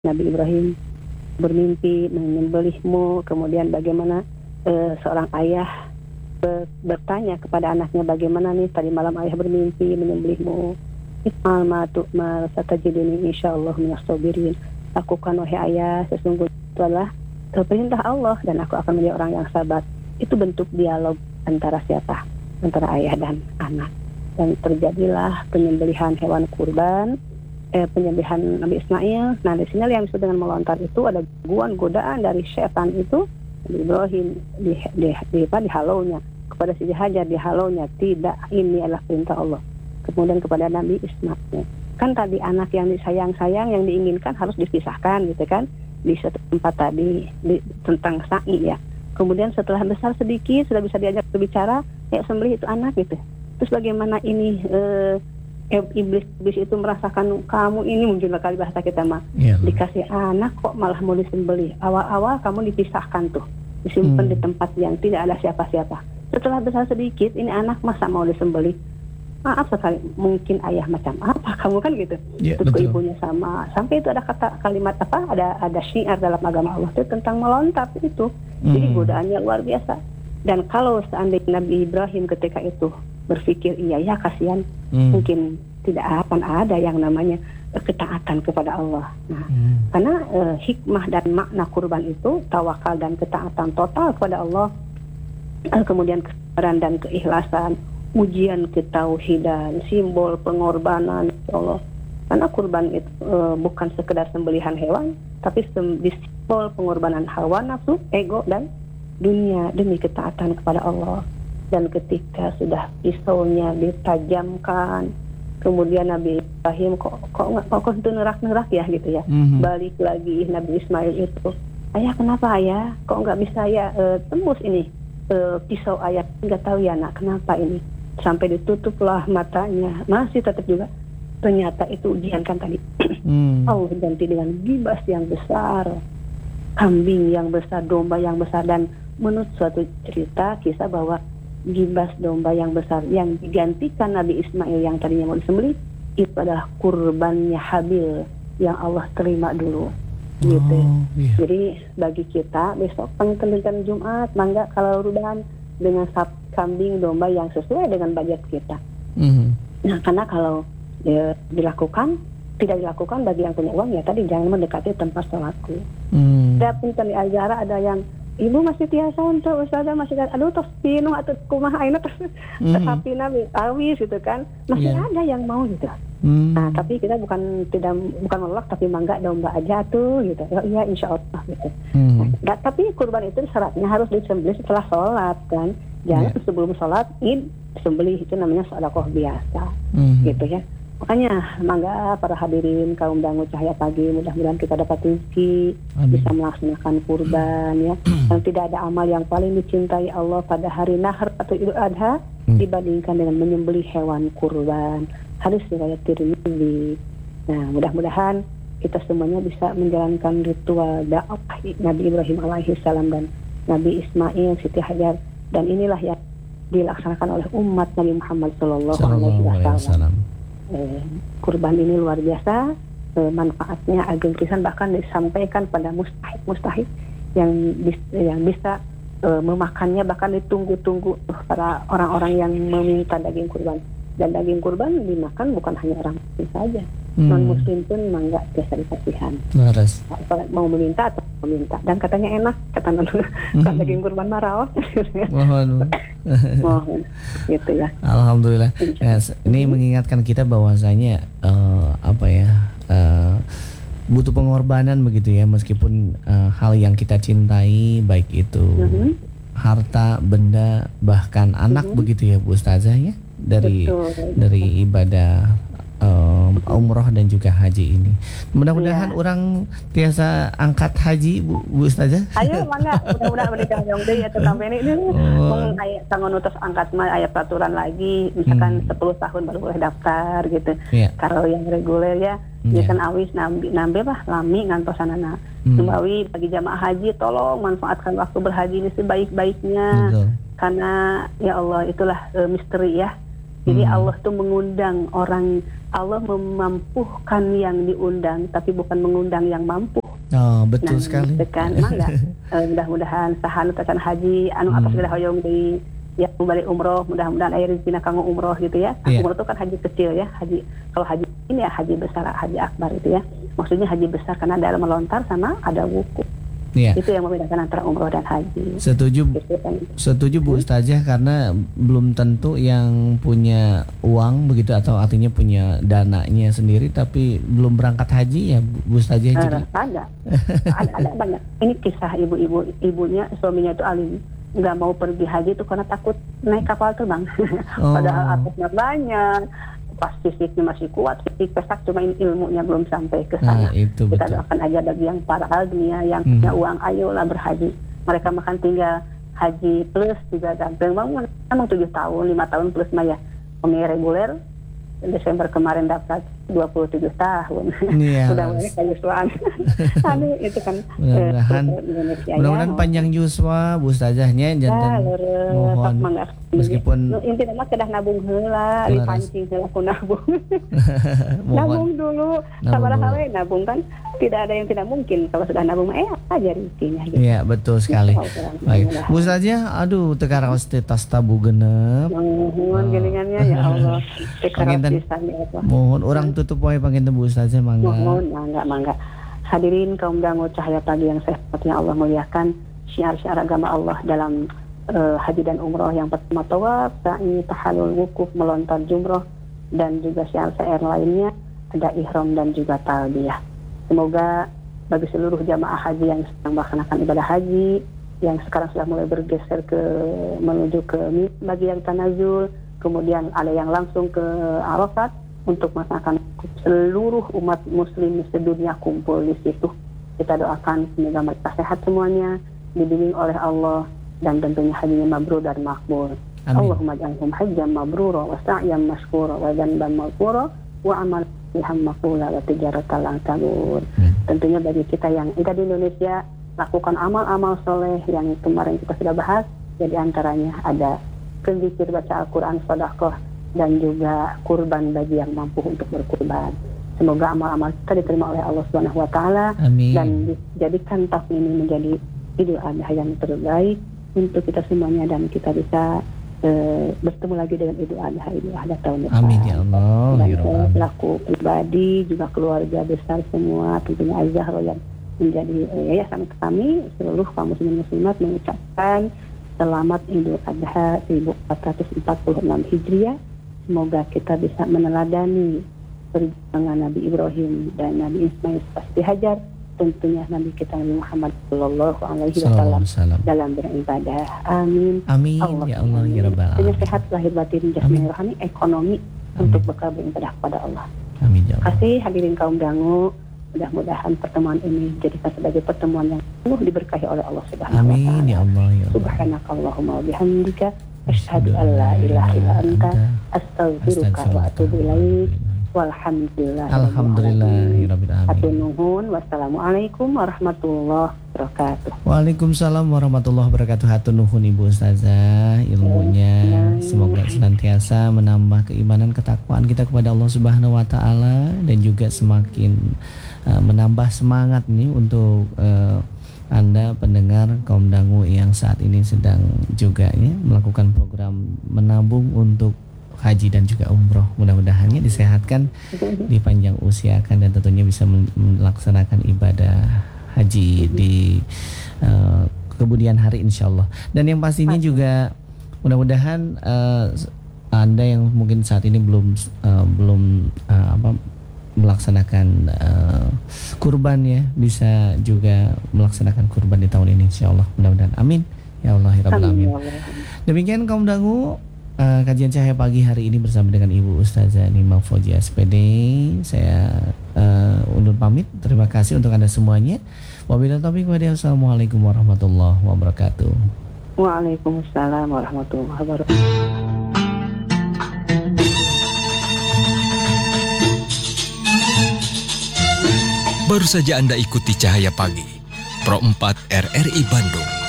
Nabi Ibrahim bermimpi menyembelihmu, kemudian bagaimana seorang ayah bertanya kepada anaknya, bagaimana nih tadi malam ayah bermimpi menyembelihmu. If'al ma tu'mar satajiduni insyaallah minas sabirin. Lakukan wahai ayah, sesungguhnya itu adalah perintah Allah dan aku akan menjadi orang yang sabar. Itu bentuk dialog antara siapa? Antara ayah dan anak. Dan terjadilah penyembelihan hewan kurban, penyembelihan Nabi Ismail. Nah, di sini yang disebut dengan melontar itu ada gangguan godaan dari setan itu. Nabi Ibrahim dihalaunya kepada Siti Hajar, dihalaunya tidak, ini adalah perintah Allah. Kemudian kepada Nabi Ismail, kan tadi anak yang disayang-sayang yang diinginkan harus dipisahkan gitu kan, di satu tempat tadi tentang sa'i ya. Kemudian setelah besar sedikit sudah bisa diajak berbicara, ya sembelih itu anak gitu. Terus bagaimana ini iblis itu merasakan kamu ini, mungkin kali bahasa kita mah dikasih anak kok malah mau disembelih. Awal-awal kamu dipisahkan tuh, disimpan di tempat yang tidak ada siapa-siapa. Setelah besar sedikit ini anak masa mau disembelih. Maaf sekali, mungkin ayah macam apa kamu kan gitu. Terus ke ibunya sama, sampai itu ada kata kalimat apa, ada syiar dalam agama Allah itu tentang melontar itu. Jadi godaannya luar biasa. Dan kalau seandainya Nabi Ibrahim ketika itu berpikir iya ya kasihan, mungkin tidak akan ada yang namanya ketaatan kepada Allah. Nah, karena hikmah dan makna kurban itu tawakal dan ketaatan total kepada Allah, kemudian kesabaran dan keikhlasan, ujian ketauhidan, simbol pengorbanan Allah. Karena kurban itu bukan sekedar sembelihan hewan, tapi simbol pengorbanan hawa nafsu, ego dan dunia demi ketaatan kepada Allah. Dan ketika sudah pisaunya ditajamkan, kemudian Nabi Ibrahim kok itu nerak ya gitu ya. Balik lagi Nabi Ismail itu, ayah kenapa ayah? Kok nggak bisa ya tembus ini pisau ayah? Nggak tahu ya nak kenapa ini. Sampai ditutuplah matanya, masih tetap juga. Ternyata itu ujian kan tadi. Allah ganti dengan gibas yang besar, kambing yang besar, domba yang besar. Dan menurut suatu cerita kisah bahwa gibas domba yang besar yang digantikan Nabi Ismail yang tadinya mau disembelih itu adalah kurbannya Habil yang Allah terima dulu. Gitu. Iya. Jadi bagi kita besok pengelitian Jumat, mangga kalau rudahan dengan kambing domba yang sesuai dengan budget kita. Nah, karena kalau tidak dilakukan bagi yang punya uang ya tadi jangan mendekati tempat sholatku. Ada pun di acara ada yang ibu masih tiasa untuk ustazah masih aduh tos pinu atau kumaha aina tos sapina awis gitu kan masih ada yang mau gitu. Nah, tapi kita bukan menolak tapi mangga domba aja tuh gitu. Oh, iya insyaallah gitu. Nah, tapi kurban itu syaratnya harus disembelih setelah sholat kan. Jangan sebelum sholat disembelih, itu namanya sedekah biasa gitu ya. Makanya mangga para hadirin kaum dangu cahaya pagi, mudah-mudahan kita dapat rezeki bisa melaksanakan kurban ya. Dan tidak ada amal yang paling dicintai Allah pada hari Nahr atau Idul Adha dibandingkan dengan menyembelih hewan kurban. Hadis riwayat Tirmidzi. Nah, mudah-mudahan kita semuanya bisa menjalankan ritual dakwah Nabi Ibrahim alaihi salam dan Nabi Ismail, Siti Hajar, dan inilah yang dilaksanakan oleh umat Nabi Muhammad sallallahu alaihi wasallam. Kurban ini luar biasa, manfaatnya ageng pisan, bahkan disampaikan pada mustahik yang bisa memakannya, bahkan ditunggu-tunggu para orang-orang yang meminta daging kurban. Dan daging kurban dimakan bukan hanya orang muslim saja, non-muslim pun mangga biasa dikasihan. Mau meminta atau meminta. Dan katanya enak, kata daging kurban marah. Mohon. Gitu ya. Alhamdulillah. Yes, ini mengingatkan kita bahwasanya butuh pengorbanan begitu ya, meskipun hal yang kita cintai baik itu harta, benda, bahkan anak begitu ya Bu Ustazah ya. Dari ibadah umroh dan juga haji ini. Mudah-mudahan orang biasa angkat haji Bu Ustazah. Ayo mangga, mudah-mudahan menikah jong deui atuh kampanye ini mung aya sangon utus angkat mah aya peraturan lagi, misalkan 10 tahun baru boleh daftar gitu. Kalau yang reguler ya kan awis nambe lah lami ngantosanana. Sumbawi bagi jamaah haji tolong manfaatkan waktu berhaji ini sebaik-baiknya. Karena ya Allah itulah misteri ya. Jadi Allah tuh mengundang orang Allah memampukan yang diundang, tapi bukan mengundang yang mampu. Oh, betul sekali. Tekan mangga. Mudah-mudahan sahanu tekan haji anu atas geus hoyong di ya balik umroh, mudah-mudahan aya rezeki kanggo umroh gitu ya. Umroh itu kan haji kecil ya, kalau haji ini ya haji besar, haji akbar itu ya. Maksudnya haji besar karena ada melontar sama ada wukuf. Ya. Itu yang membedakan antara umroh dan haji. Setuju, gitu kan. setuju Bu Ustazah, karena belum tentu yang punya uang begitu atau artinya punya dananya sendiri tapi belum berangkat haji ya Bu Ustazah. Jadi ada banyak. Ini kisah ibunya suaminya itu alim, nggak mau pergi haji itu karena takut naik kapal terbang. Padahal atasnya banyak, pas fisiknya masih kuat, fisik pesak, cuma ilmunya belum sampai ke sana. Itu kita betul. doakan aja bagi yang para dunia yang punya uang, ayolah berhaji. Mereka makan tinggal haji plus juga gampang banget. Emang 7 tahun, 5 tahun plus mah ya. Pemilih reguler Desember kemarin dapat 27 tahun. Sudah mulai kayusuan. Itu kan mudah-mudahan panjang yuswa Bu Ustazahnya jantan mohon meskipun intinya mah kedah nabung heula, dipancing heula ku nabung. Nabung dulu, sabaraha we nabung kan tidak ada yang tidak mungkin kalau sudah nabung aja rezekinya gitu. Iya, betul sekali. Baik. Bu Ustazah, aduh teu karaos teh tas tabu genep. Mohon geningannya ya Allah. Mohon orang tutup wae panginten Bu Ustazah mangga. Mohon mangga. Hadirin kaum dangu cahaya pagi yang sehatnya Allah muliakan, syiar-syiar agama Allah dalam haji dan umroh yang pertama tawaf, sa'i, tahallul, wukuf, melontar jumroh, dan juga syiar-syiar lainnya ada ihram dan juga talbiyah. Semoga bagi seluruh jamaah haji yang sedang melaksanakan ibadah haji, yang sekarang sudah mulai bergeser menuju ke bagi yang tanazul, kemudian ada yang langsung ke Arafat untuk melaksanakan, seluruh umat muslim sedunia kumpul di situ. Kita doakan semoga mereka sehat semuanya, dibimbing oleh Allah, dan tentunya hajinya mabrur dan makbul. Allahumma ja'alhum hajjan mabrura wa sa'yan mashkura wa dhanban maghfura wa amal ilham maqbula wa tijaratan lan tabur. Tentunya bagi kita yang ada di Indonesia, lakukan amal-amal soleh yang kemarin kita sudah bahas. Jadi antaranya ada zikir, baca Al-Quran, sedekah, dan juga kurban bagi yang mampu untuk berkurban. Semoga amal-amal kita diterima oleh Allah Subhanahu wa taala dan dijadikan tahun ini menjadi Idul Adha yang terbaik untuk kita semuanya, dan kita bisa bertemu lagi dengan Idul Adha tahun depan. Amin ya Allah. Dan saya selaku pribadi juga keluarga besar semua, tentunya Az-Zahra yang menjadi yayasan kami, seluruh kaum muslimin muslimat mengucapkan selamat Idul Adha 1446 Hijriah. Semoga kita bisa meneladani perjuangan Nabi Ibrahim dan Nabi Ismail pasti hajar, tentunya Nabi kita Nabi Muhammad sallallahu alaihi wasallam dalam beribadah. Amin. Amin ya Allah ya rabbal alamin. Sehat lahir batin, jasmani rohani, ekonomi untuk bekal beribadah kepada Allah. Amin ya Allah. Kasih hadirin kaum dangu, mudah-mudahan pertemuan ini dijadikan sebagai pertemuan yang penuh diberkahi oleh Allah Subhanahu wa taala. Amin ya Allah ya rabbal. Subhanakallahumma wa bihamdika asyhadu an la ilaha illa anta astaghfiruka wa atubu ilaik. Walhamdulillah. Alhamdulillahirabbil alamin. Hatur nuhun. Wassalamualaikum warahmatullahi wabarakatuh. Waalaikumsalam warahmatullahi wabarakatuh. Hatur nuhun Ibu Ustazah ilmunya. Semoga senantiasa menambah keimanan ketakwaan kita kepada Allah Subhanahu wa taala, dan juga semakin menambah semangat nih untuk Anda pendengar kaum dangu yang saat ini sedang juga ya melakukan program menabung untuk haji dan juga umroh. Mudah-mudahannya disehatkan, dipanjang usiakan, dan tentunya bisa melaksanakan ibadah haji di kemudian hari insyaallah. Dan yang pastinya juga mudah-mudahan Anda yang mungkin saat ini belum melaksanakan kurban ya, bisa juga melaksanakan kurban di tahun ini insyaallah. Mudah-mudahan amin ya Allah ya rabbal alamin. Demikian kaum dangu kajian Cahaya Pagi hari ini bersama dengan Ibu Ustazah Nima Fauzia SPD. Saya undur pamit. Terima kasih untuk Anda semuanya. Wabillahi taufiq wa hidayah. Assalamualaikum warahmatullahi wabarakatuh. Waalaikumsalam warahmatullahi wabarakatuh. Baru saja Anda ikuti Cahaya Pagi Pro 4 RRI Bandung